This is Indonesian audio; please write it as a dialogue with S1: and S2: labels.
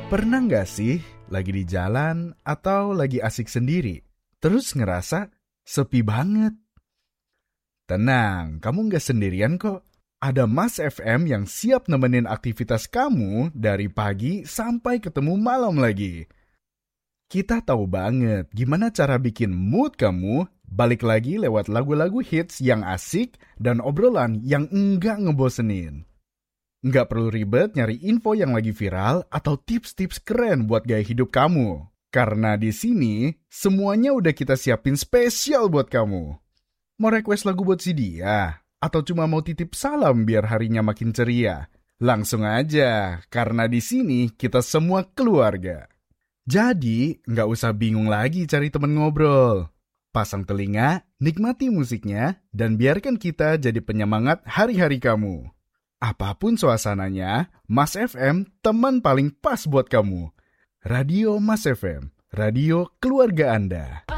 S1: Pernah nggak sih lagi di jalan atau lagi asik sendiri, terus ngerasa sepi banget? Tenang, kamu nggak sendirian kok. Ada Mas FM yang siap nemenin aktivitas kamu dari pagi sampai ketemu malam lagi. Kita tahu banget gimana cara bikin mood kamu balik lagi lewat lagu-lagu hits yang asik dan obrolan yang enggak ngebosenin. Nggak perlu ribet nyari info yang lagi viral atau tips-tips keren buat gaya hidup kamu. Karena di sini, semuanya udah kita siapin spesial buat kamu. Mau request lagu buat si dia? Atau cuma mau titip salam biar harinya makin ceria? Langsung aja, karena di sini kita semua keluarga. Jadi, nggak usah bingung lagi cari temen ngobrol. Pasang telinga, nikmati musiknya, dan biarkan kita jadi penyemangat hari-hari kamu. Apapun suasananya, Mas FM teman paling pas buat kamu. Radio Mas FM, radio keluarga Anda.